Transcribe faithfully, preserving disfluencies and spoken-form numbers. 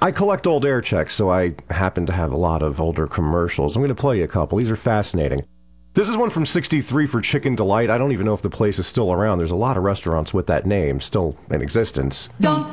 I collect old air checks, so I happen to have a lot of older commercials. I'm going to play you a couple. These are fascinating. This is one from sixty-three for Chicken Delight. I don't even know if the place is still around. There's a lot of restaurants with that name still in existence. Don't